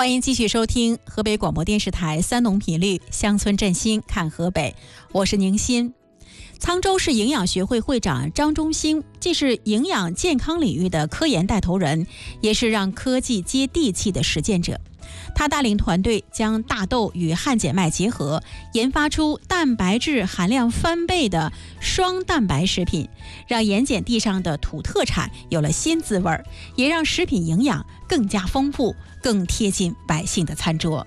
欢迎继续收听河北广播电视台三农频率乡村振兴看河北，我是宁鑫。沧州市营养学会会长张忠兴既是营养健康领域的科研带头人，也是让科技接地气的实践者。他带领团队将大豆与汉简麦结合，研发出蛋白质含量翻倍的双蛋白食品，让盐碱地上的土特产有了新滋味，也让食品营养更加丰富，更贴近百姓的餐桌。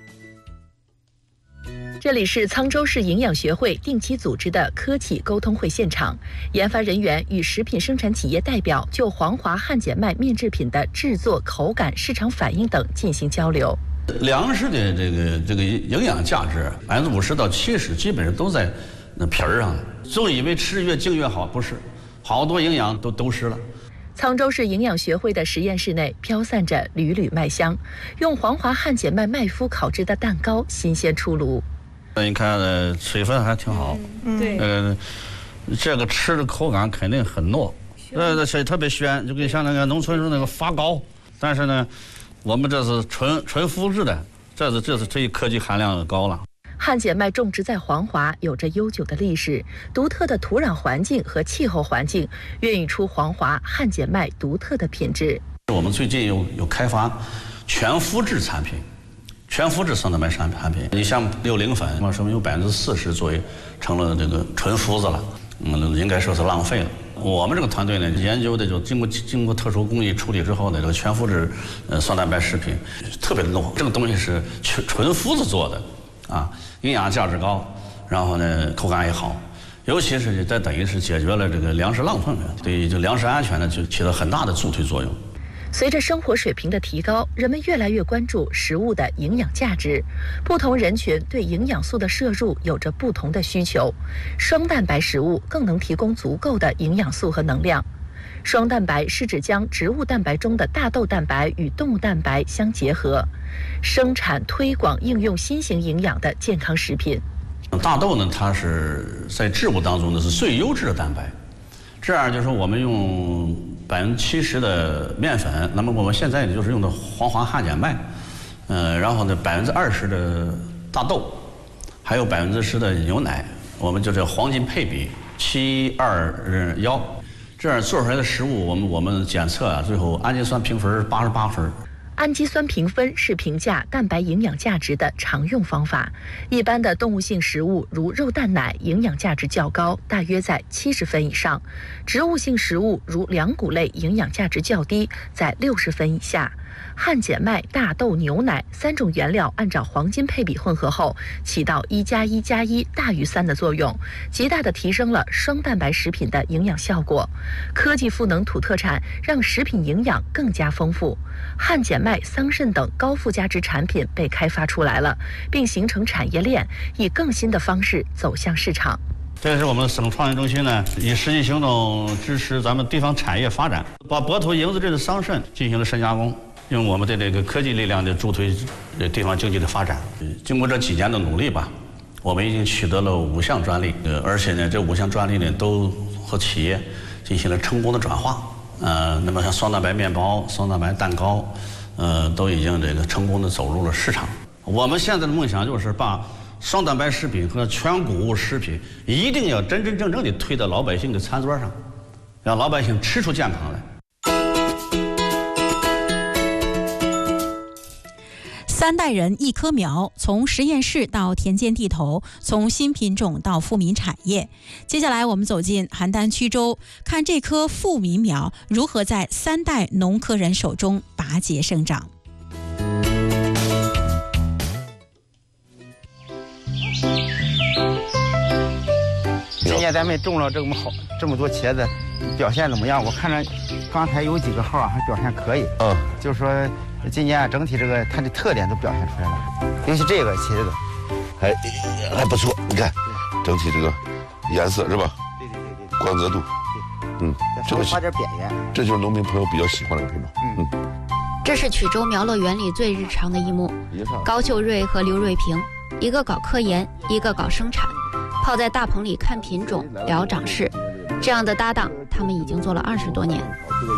这里是沧州市营养学会定期组织的科企沟通会现场，研发人员与食品生产企业代表就黄华汉简麦面制品的制作、口感、市场反应等进行交流。 粮食的这个营养价值50%到70%基本上都在那皮儿上，总以为吃越净越好，不是，好多营养都丢失了。 沧州市营养学会的实验室内飘散着缕缕麦香，用黄华汉简麦麦麸烤制的蛋糕新鲜出炉。 你看水分还挺好， 对， 这个吃的口感肯定很糯，这特别鲜，就跟像那个农村中那个发糕，但是呢，我们这是纯麸质的，这科技含量高了。 汉简麦种植在黄华有着悠久的历史，独特的土壤环境和气候环境孕育出黄华汉简麦独特的品质。 我们最近有开发全麸质产品。全麸质双蛋白产品，你像60粉，什么有40%左右成了这个纯麸子了，应该说是浪费了。我们这个团队呢，研究的就经过特殊工艺处理之后呢，这个全麸质双蛋白食品特别糯，这个东西是纯麸子做的啊，营养价值高，然后呢口感也好，尤其是这等于是解决了这个粮食浪费，对这粮食安全呢就起了很大的助推作用。 随着生活水平的提高，人们越来越关注食物的营养价值，不同人群对营养素的摄入有着不同的需求。双蛋白食物更能提供足够的营养素和能量。双蛋白是指将植物蛋白中的大豆蛋白与动物蛋白相结合，生产、推广、应用新型营养的健康食品。 大豆呢，它是在植物当中呢是最优质的蛋白，这样就是说我们用70%的面粉，那么我们现在就是用的黄华汉简麦，然后呢20%的大豆，还有10%的牛奶，我们就这黄金配比7:2:1，这样做出来的食物，我们检测啊，最后氨基酸评分88分。 氨基酸评分是评价蛋白营养价值的常用方法。一般的动物性食物如肉蛋奶营养价值较高，大约在70分以上；植物性食物如粮谷类营养价值较低，在60分以下。汉简麦、大豆、牛奶3种原料按照黄金配比混合后，起到1+1+1大于3的作用，极大地提升了双蛋白食品的营养效果。科技赋能土特产，让食品营养更加丰富。汉简麦、桑葚等高附加值产品被开发出来了，并形成产业链，以更新的方式走向市场。 这是我们省创业中心呢，以实际行动支持咱们地方产业发展，把博土营子镇的桑葚进行了深加工，用我们的这个科技力量的助推地方经济的发展。经过这几年的努力吧，我们已经取得了5项专利，而且呢，这5项专利呢都和企业进行了成功的转化。那么像双蛋白面包、双蛋白蛋糕，都已经这个成功的走入了市场。我们现在的梦想就是把双蛋白食品和全谷物食品一定要真真正正地推到老百姓的餐桌上，让老百姓吃出健康来。 3代人1棵苗，从实验室到田间地头，从新品种到富民产业。接下来我们走进邯郸曲周，看这棵富民苗如何在3代农科人手中拔节生长。 今年咱们种了这么多茄子，表现怎么样？我看着刚才有几个号还表现可以，就是说今年整体这个它的特点都表现出来了，尤其这个茄子， 还不错。你看，整体这个颜色是吧？ 对， 光泽度， 这个花点边缘， 这就是农民朋友比较喜欢的品种。 这是曲周苗乐园里最日常的一幕。高秀瑞和刘瑞平，一个搞科研，一个搞生产，泡在大棚里看品种、聊长势，这样的搭档他们已经做了20多年。